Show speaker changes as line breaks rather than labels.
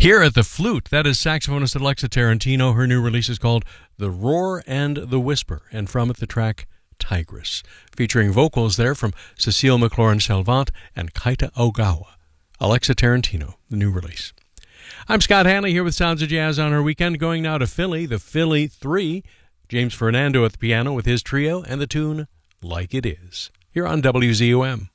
Here at the flute, that is saxophonist Alexa Tarantino. Her new release is called The Roar and the Whisper, and from it the track Tigress, featuring vocals there from Cecile McLaurin-Salvant and Kaita Ogawa. Alexa Tarantino, the new release. I'm Scott Hanley here with Sounds of Jazz on our weekend, going now to Philly, the Philly 3. James Fernando at the piano with his trio and the tune Like It Is, here on WZUM.